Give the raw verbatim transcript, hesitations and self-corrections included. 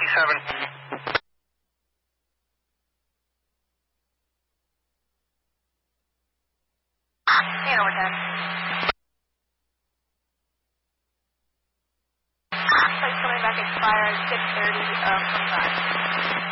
ninety-seven. eight over ten. Flight coming back expired six thirty of twenty-five.